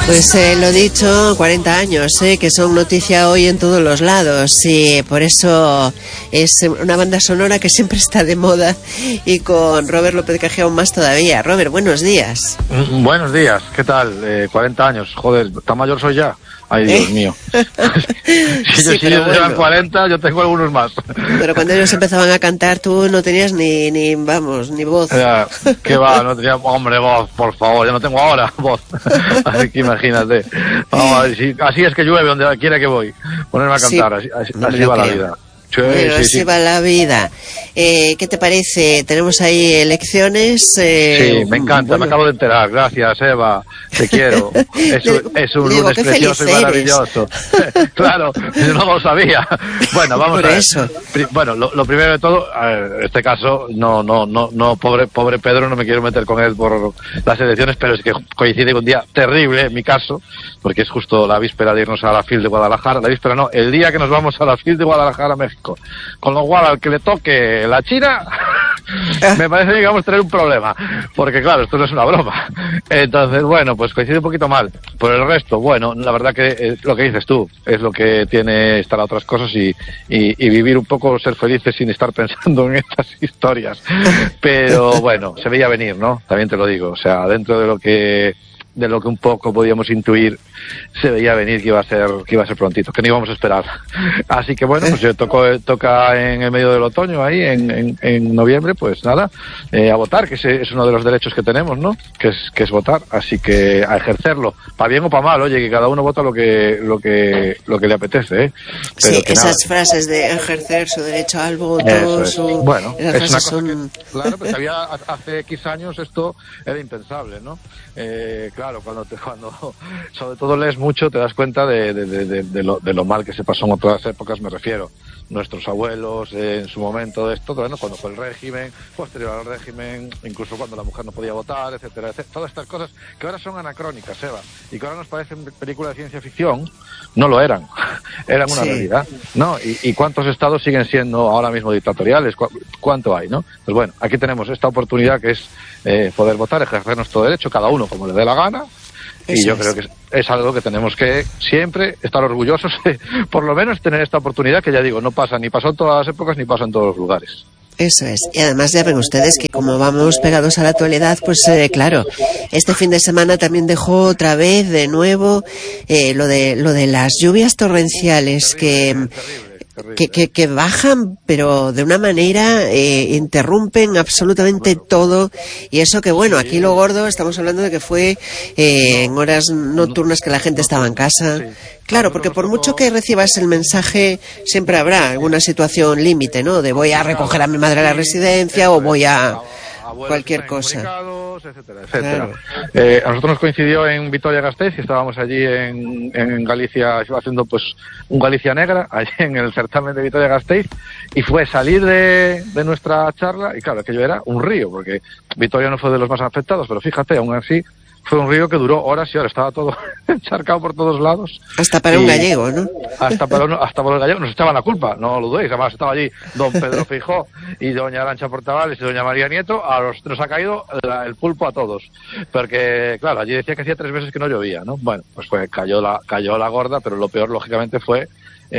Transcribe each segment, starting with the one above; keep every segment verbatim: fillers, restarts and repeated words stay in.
Pues eh, lo dicho, cuarenta años, eh, que son noticia hoy en todos los lados, y por eso es una banda sonora que siempre está de moda, y con Robert López Cajé aún más todavía. Robert, buenos días. Mm, buenos días, ¿qué tal? Eh, cuarenta años, joder, ¿tan mayor soy ya? Ay, Dios ¿Eh? mío. Si sí, ellos bueno. llevan cuarenta, yo tengo algunos más. Pero cuando ellos empezaban a cantar, tú no tenías ni, ni vamos, ni voz. Ya, ¿qué va? No tenía, hombre, voz, por favor, yo no tengo ahora voz. Así que imagínate. Vamos, así, así es que llueve donde quiera que voy. Ponerme a cantar, sí, así, así, así va creo. la vida. Sí, bueno, sí, así sí. va la vida. Eh, ¿Qué te parece? Tenemos ahí elecciones. Eh, sí, me encanta, bueno. me acabo de enterar. Gracias, Eva. Te quiero. Es, le, es un digo, lunes precioso y maravilloso. Claro, yo no lo sabía. Bueno, vamos Por a ver. Eso. Bueno, lo, lo primero de todo, en este caso, no, no, no, no, pobre, pobre Pedro, no me quiero meter con él por las elecciones, pero es que coincide con un día terrible, en mi caso, porque es justo la víspera de irnos a la FIL de Guadalajara. La víspera no, el día que nos vamos a la FIL de Guadalajara, México. Con lo cual, al que le toque la China, me parece que vamos a tener un problema. Porque, claro, esto no es una broma. Entonces, bueno, pues coincide un poquito mal. Por el resto, bueno, la verdad que es lo que dices tú, es lo que tiene estar a otras cosas y, y, y vivir un poco, ser felices sin estar pensando en estas historias. Pero, bueno, se veía venir, ¿no? También te lo digo. O sea, dentro de lo que... de lo que un poco podíamos intuir, se veía venir que iba a ser que iba a ser prontito, que no íbamos a esperar. Así que bueno, pues yo toco, toca en el medio del otoño, ahí en, en, en noviembre, pues nada, eh, a votar, que ese es uno de los derechos que tenemos, ¿no? Que es que es votar, así que a ejercerlo, para bien o para mal, oye, que cada uno vota lo que lo que lo que le apetece, ¿eh? Pero sí, que esas nada. frases de ejercer su derecho al voto, Eso es. su... bueno, esas es una cosa son... que, claro, porque había hace X años esto era impensable, ¿no? Eh, claro, cuando te, cuando sobre todo lees mucho te das cuenta de, de, de, de, lo, de lo mal que se pasó en otras épocas, me refiero. Nuestros abuelos eh, en su momento de esto, bueno, cuando fue el régimen, posterior al régimen, incluso cuando la mujer no podía votar, etcétera, etcétera. Todas estas cosas que ahora son anacrónicas, Eva, y que ahora nos parecen películas de ciencia ficción, no lo eran, eran una sí. realidad, ¿no? Y, y cuántos estados siguen siendo ahora mismo dictatoriales, ¿Cu cuánto hay, ¿no? Pues bueno, aquí tenemos esta oportunidad que es eh, poder votar, ejercer nuestro derecho, cada uno como le dé la gana. Y Eso yo es. creo que es algo que tenemos que siempre estar orgullosos de, por lo menos, tener esta oportunidad que ya digo, no pasa, ni pasó en todas las épocas, ni pasa en todos los lugares. Eso es. Y además ya ven ustedes que como vamos pegados a la actualidad, pues eh, claro, este fin de semana también dejó otra vez de nuevo eh, lo de lo de las lluvias torrenciales que... Terrible. Que, que, que bajan, pero de una manera eh, interrumpen absolutamente bueno, todo, y eso que bueno, sí, aquí lo gordo, estamos hablando de que fue eh, en horas nocturnas que la gente estaba en casa. Sí. Claro, porque por mucho que recibas el mensaje, siempre habrá alguna situación límite, ¿no? De voy a recoger a mi madre a la residencia o voy a... cualquier cosa, etcétera, etcétera. Claro. Eh, a nosotros nos coincidió en Vitoria-Gasteiz, y estábamos allí en, en Galicia haciendo pues un Galicia Negra, allí en el certamen de Vitoria-Gasteiz, y fue salir de, de nuestra charla, y claro, aquello era un río, porque Vitoria no fue de los más afectados, pero fíjate, aún así fue un río que duró horas y horas, estaba todo encharcado por todos lados. Hasta para y un gallego, ¿no? Hasta para, uno, hasta para los gallegos nos echaban la culpa, no lo dudéis, además estaba allí don Pedro Feijó y doña Arantxa Portavales y doña María Nieto, a los nos ha caído la, el pulpo a todos, porque claro, allí decía que hacía tres meses que no llovía, ¿no? Bueno, pues fue, cayó la, cayó la gorda, pero lo peor lógicamente fue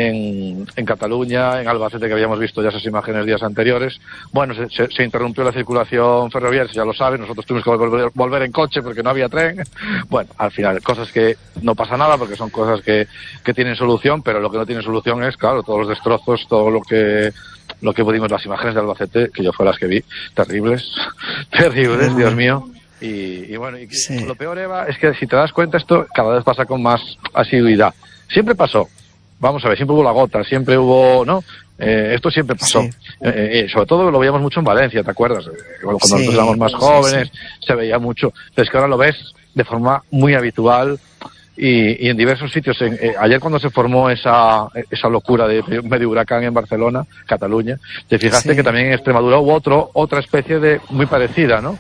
en, en Cataluña, en Albacete, que habíamos visto ya esas imágenes días anteriores. Bueno, se, se, se interrumpió la circulación ferroviaria, ya lo saben, nosotros tuvimos que volver, volver en coche porque no había tren. Bueno, al final, cosas que no pasa nada porque son cosas que, que tienen solución, pero lo que no tiene solución es, claro, todos los destrozos, todo lo que lo que pudimos, las imágenes de Albacete, que yo fue las que vi, terribles, terribles, Dios mío. Y, y bueno, y sí. Lo peor, Eva, es que si te das cuenta, esto cada vez pasa con más asiduidad. Siempre pasó. Vamos a ver, siempre hubo la gota, siempre hubo, ¿no? Eh, esto siempre pasó. Sí. Eh, eh, sobre todo lo veíamos mucho en Valencia, ¿te acuerdas? Cuando sí, nosotros éramos más jóvenes, sí, sí. se veía mucho. Pero es que ahora lo ves de forma muy habitual y, y en diversos sitios. En, eh, ayer cuando se formó esa esa locura de medio huracán en Barcelona, Cataluña, te fijaste sí. que también en Extremadura hubo otro otra especie de muy parecida, ¿no?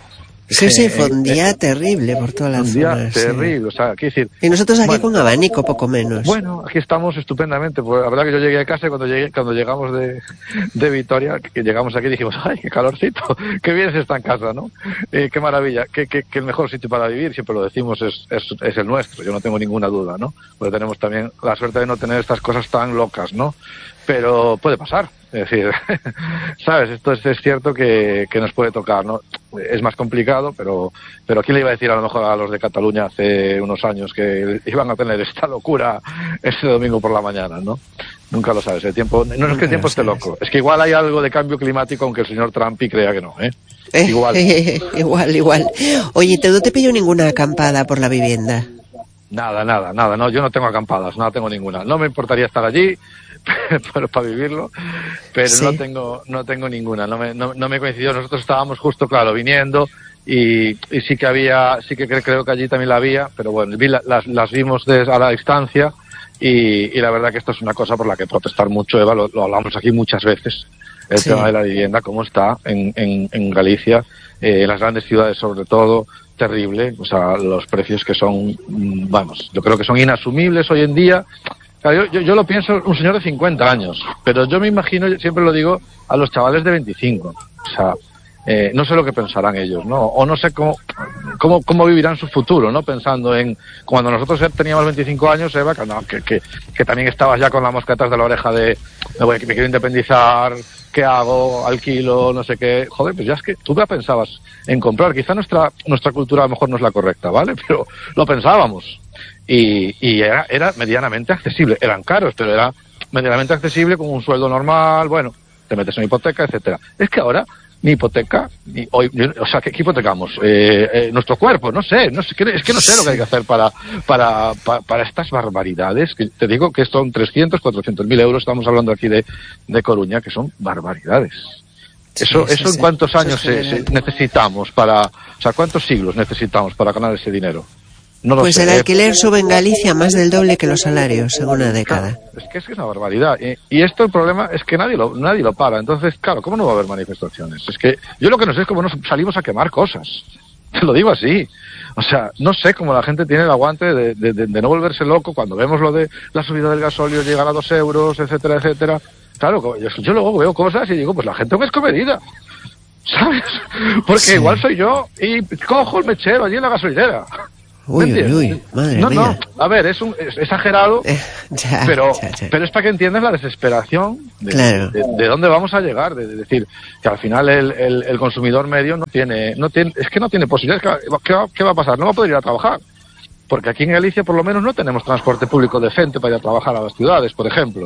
Sí, sí, fue un día eh, terrible por todas las un día zonas. terrible, sí. o sea, quiero decir... Y nosotros aquí bueno, con abanico, poco menos. Bueno, aquí estamos estupendamente, pues la verdad que yo llegué a casa y cuando, llegué, cuando llegamos de, de Vitoria, que llegamos aquí dijimos, ¡ay, qué calorcito! ¡Qué bien se está en casa, ¿no? Eh, ¡Qué maravilla! Qué, qué, qué el mejor sitio para vivir, siempre lo decimos, es, es, es el nuestro, yo no tengo ninguna duda, ¿no? Porque tenemos también la suerte de no tener estas cosas tan locas, ¿no? Pero puede pasar. Es decir, ¿sabes? Esto es, es cierto que, que nos puede tocar, ¿no? Es más complicado, pero pero ¿quién le iba a decir a lo mejor a los de Cataluña hace unos años que iban a tener esta locura ese domingo por la mañana, ¿no? Nunca lo sabes. El tiempo, no es que el tiempo esté loco, es que igual hay algo de cambio climático, aunque el señor Trump y crea que no, ¿eh? Igual. igual, igual. Oye, ¿te no te pillo ninguna acampada por la vivienda? Nada, nada, nada. No, yo no tengo acampadas, no tengo ninguna. No me importaría estar allí para, para vivirlo, pero sí. no tengo no tengo ninguna, no me, no, no me coincidió. Nosotros estábamos justo, claro, viniendo y, y sí que había, sí que creo que allí también la había, pero bueno, vi la, las, las vimos desde a la distancia y, y la verdad que esto es una cosa por la que protestar mucho, Eva, lo, lo hablamos aquí muchas veces, el sí. tema de la vivienda, cómo está en, en, en Galicia, eh, en las grandes ciudades sobre todo, terrible, o sea, los precios que son, vamos, yo creo que son inasumibles hoy en día. Yo, yo, yo lo pienso, un señor de cincuenta años, pero yo me imagino, siempre lo digo, a los chavales de veinticinco. O sea, eh, no sé lo que pensarán ellos, ¿no? O no sé cómo, cómo, cómo vivirán su futuro, ¿no? Pensando en, cuando nosotros teníamos veinticinco años, Eva, que, no, que, que, que también estabas ya con la mosca atrás de la oreja de, me, voy, me quiero independizar, ¿qué hago? Alquilo, no sé qué. Joder, pues ya es que tú ya pensabas en comprar. Quizá nuestra, nuestra cultura a lo mejor no es la correcta, ¿vale? Pero lo pensábamos. Y, y era, era medianamente accesible. Eran caros, pero era medianamente accesible con un sueldo normal, bueno, te metes en hipoteca, etcétera. Es que ahora, ni hipoteca, ni, hoy, o sea, ¿qué, qué hipotecamos? Eh, eh, nuestro cuerpo, no sé, no sé, es que no sé lo que hay que hacer para, para, para, para estas barbaridades, que te digo que son trescientos, cuatrocientos mil euros, estamos hablando aquí de, de Coruña, que son barbaridades. Eso, sí, eso sí, en cuántos sí, años se, se necesitamos para, o sea, cuántos siglos necesitamos para ganar ese dinero. No lo pues sé, el alquiler sube en Galicia más del doble que los salarios en una década. Claro, es que es, que es una barbaridad. Y, y esto el problema es que nadie lo, nadie lo para. Entonces, claro, ¿cómo no va a haber manifestaciones? Es que yo lo que no sé es cómo nos salimos a quemar cosas. Te lo digo así. O sea, no sé cómo la gente tiene el aguante de, de, de, de no volverse loco cuando vemos lo de la subida del gasóleo llegar a dos euros, etcétera, etcétera. Claro, yo, yo luego veo cosas y digo, pues la gente no es comedida. ¿Sabes? Porque sí. igual soy yo y cojo el mechero allí en la gasolinera. Uy, uy, uy, madre no, mía. no, a ver, es, un, es exagerado, eh, ya, pero, ya, ya. pero es para que entiendas la desesperación de, claro. de, de, de dónde vamos a llegar, de, de decir que al final el, el, el consumidor medio no tiene, no tiene, es que no tiene posibilidades. ¿Qué va, ¿Qué va a pasar? No va a poder ir a trabajar, porque aquí en Galicia por lo menos no tenemos transporte público decente para ir a trabajar a las ciudades, por ejemplo.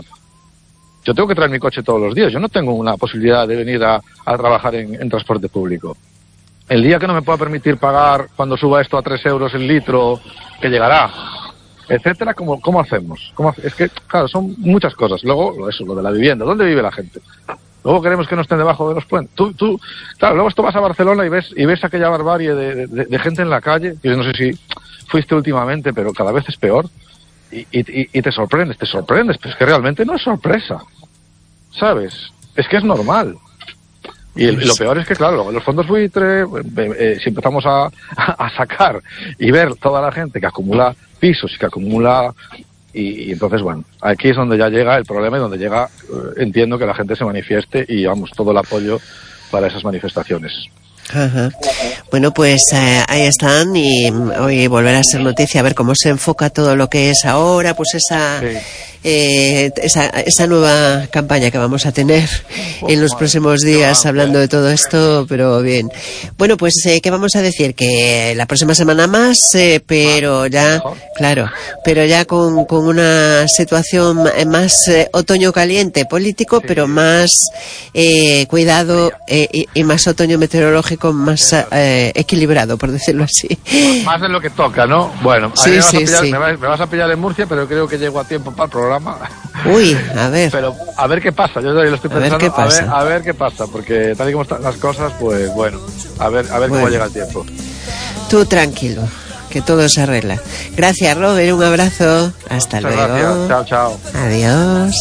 Yo tengo que traer mi coche todos los días, yo no tengo una posibilidad de venir a, a trabajar en, en transporte público. El día que no me pueda permitir pagar cuando suba esto a tres euros el litro, que llegará, etcétera, ¿cómo, cómo hacemos? ¿Cómo hace? Es que, claro, son muchas cosas. Luego, eso, lo de la vivienda. ¿Dónde vive la gente? Luego queremos que no estén debajo de los puentes. Tú, tú, claro, luego esto vas a Barcelona y ves y ves aquella barbarie de, de, de gente en la calle. Yo no sé si fuiste últimamente, pero cada vez es peor. Y, y, y te sorprendes, te sorprendes, pero es que realmente no es sorpresa. ¿Sabes? Es que es normal. Y el, lo peor es que, claro, los fondos buitre, eh, eh, si empezamos a, a, a sacar y ver toda la gente que acumula pisos y que acumula... Y, y entonces, bueno, aquí es donde ya llega el problema y donde llega, eh, entiendo que la gente se manifieste y, vamos, todo el apoyo para esas manifestaciones. Ajá. Bueno, pues eh, ahí están y hoy volverá a ser noticia a ver cómo se enfoca todo lo que es ahora, pues esa... Sí. Eh, esa, esa nueva campaña que vamos a tener oh, en los próximos días hablando de todo esto, pero bien. Bueno, pues eh, ¿qué vamos a decir? Que la próxima semana más, eh, pero ya, claro, pero ya con, con una situación más eh, otoño caliente político, sí. pero más eh, cuidado eh, y, y más otoño meteorológico más eh, equilibrado, por decirlo así. Más de lo que toca, ¿no? Bueno, sí, me, vas sí, a pillar, sí. me, vas, me vas a pillar en Murcia, pero creo que llego a tiempo para el programa. Uy, a ver. Pero a ver qué pasa, yo lo estoy pensando, a ver qué pasa, a ver, a ver qué pasa, porque tal y como están las cosas, pues bueno, a ver, a ver bueno. cómo llega el tiempo. Tú tranquilo, que todo se arregla. Gracias, Robert, un abrazo. Hasta Muchas luego. Gracias. Chao, chao. Adiós.